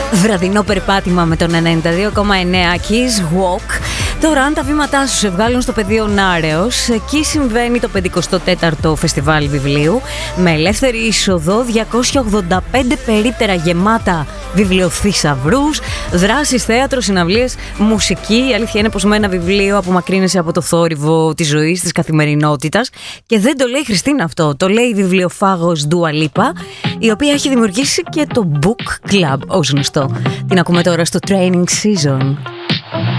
Βραδινό περπάτημα με τον 92,9 Kiss Walk. Τώρα, αν τα βήματά σου σε βγάλουν στο πεδίο Νάρεως, εκεί συμβαίνει το 54ο Φεστιβάλ Βιβλίου, με ελεύθερη είσοδο, 285 περίπτερα γεμάτα βιβλιοθησαυρούς, δράσεις, θέατρο, συναυλίες, μουσική. Η αλήθεια είναι πως με ένα βιβλίο απομακρύνεσαι από το θόρυβο της ζωής, της καθημερινότητας. Και δεν το λέει η Χριστίνα αυτό, το λέει η βιβλιοφάγος Dua Lipa, η οποία έχει δημιουργήσει και το Book Club ως γνωστό. Την ακούμε τώρα στο Training Season.